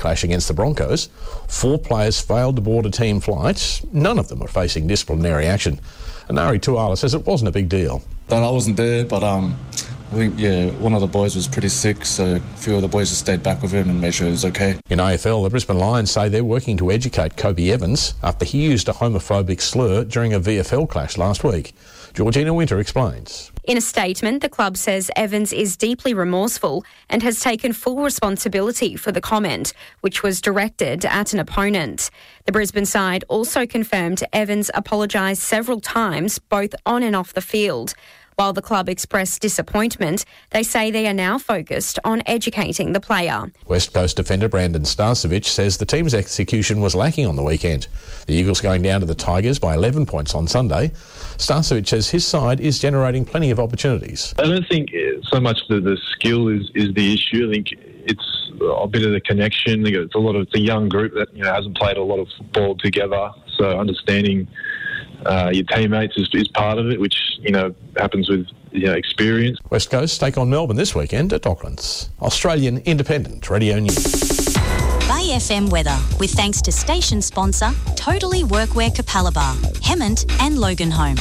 clash against the Broncos. 4 players failed to board a team flight. None of them were facing disciplinary action. Nari Tuala says it wasn't a big deal. I wasn't there, but I think, one of the boys was pretty sick, so a few of the boys just stayed back with him and made sure he was okay. In AFL, the Brisbane Lions say they're working to educate Kobe Evans after he used a homophobic slur during a VFL clash last week. Georgina Winter explains. In a statement, the club says Evans is deeply remorseful and has taken full responsibility for the comment, which was directed at an opponent. The Brisbane side also confirmed Evans apologised several times, both on and off the field. While the club expressed disappointment, they say they are now focused on educating the player. West Coast defender Brandon Starcevich says the team's execution was lacking on the weekend. The Eagles going down to the Tigers by 11 points on Sunday. Starcevich says his side is generating plenty of opportunities. I don't think so much the skill is the issue. I think it's a bit of the connection. It's a young group that hasn't played a lot of football together, so understanding your teammates is part of it, which happens with experience. West Coast take on Melbourne this weekend at Docklands. Australian Independent Radio News. Bay FM weather with thanks to station sponsor Totally Workwear Capalaba, Hemmant and Loganholme.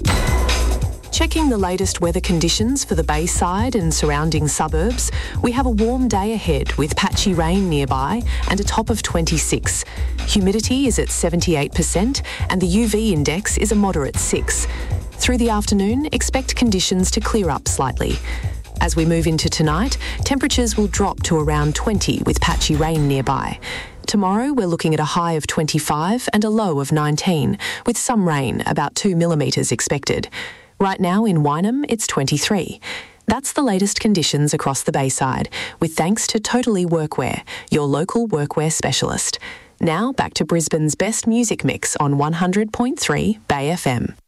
Checking the latest weather conditions for the Bayside and surrounding suburbs, we have a warm day ahead with patchy rain nearby and a top of 26. Humidity is at 78% and the UV index is a moderate 6. Through the afternoon, expect conditions to clear up slightly. As we move into tonight, temperatures will drop to around 20 with patchy rain nearby. Tomorrow, we're looking at a high of 25 and a low of 19, with some rain, about 2 millimetres expected. Right now in Wynham, it's 23. That's the latest conditions across the Bayside, with thanks to Totally Workwear, your local workwear specialist. Now back to Brisbane's best music mix on 100.3 Bay FM.